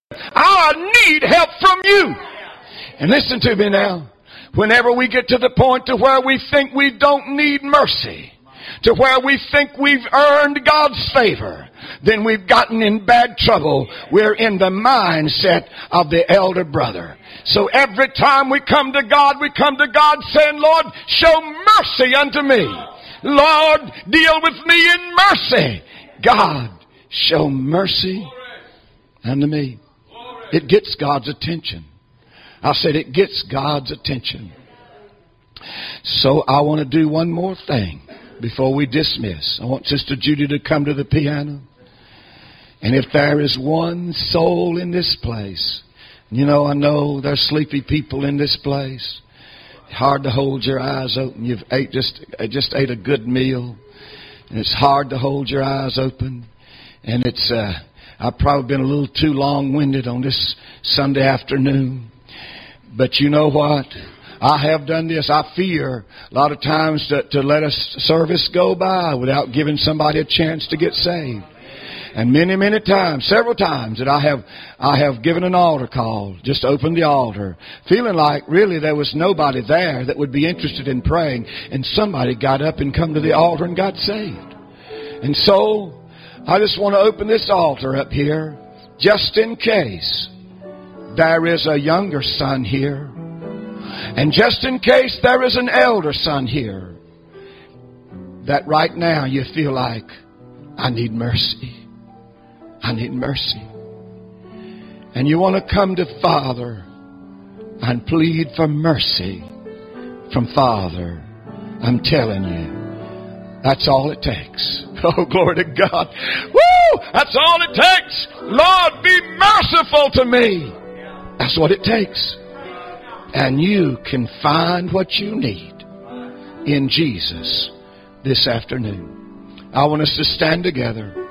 I need help from you. And listen to me now. Whenever we get to the point to where we think we don't need mercy, to where we think we've earned God's favor, then we've gotten in bad trouble. We're in the mindset of the elder brother. So every time we come to God saying, Lord, show mercy unto me. Lord, deal with me in mercy. God, show mercy unto me. It gets God's attention. I said it gets God's attention. So I want to do one more thing before we dismiss. I want Sister Judy to come to the piano. And if there is one soul in this place, I know there's sleepy people in this place. Hard to hold your eyes open. You've just ate a good meal, and it's hard to hold your eyes open. And I've probably been a little too long-winded on this Sunday afternoon. But you know what? I have done this. I fear a lot of times to let a service go by without giving somebody a chance to get saved. And many, many times, several times that I have given an altar call, just opened the altar, feeling like really there was nobody there that would be interested in praying, and somebody got up and come to the altar and got saved. And so I just want to open this altar up here just in case there is a younger son here, and just in case there is an elder son here, that right now you feel like, I need mercy. I need mercy. And you want to come to Father and plead for mercy from Father. I'm telling you, that's all it takes. Oh, glory to God. Woo! That's all it takes. Lord, be merciful to me. That's what it takes. And you can find what you need in Jesus this afternoon. I want us to stand together.